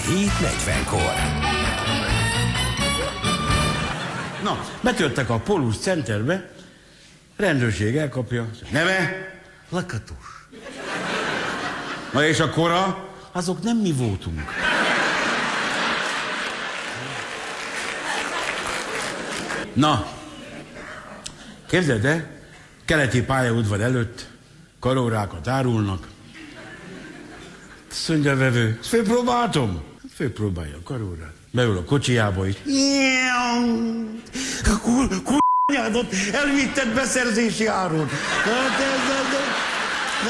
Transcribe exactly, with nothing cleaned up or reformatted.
hét negyvenkor. Na, betörtek a Polus Centerbe, rendőrség elkapja. Neve? Lakatos. Na és a kora? Azok nem mi voltunk. Na, képzeld el, keleti pályaudvar előtt karórákat árulnak. Azt mondja a vevő, főpróbáltam? Főpróbálja a karórát. Beül a kocsijába is. Kur, kur, elvitted beszerzési áron. Hát ez, ez, ez.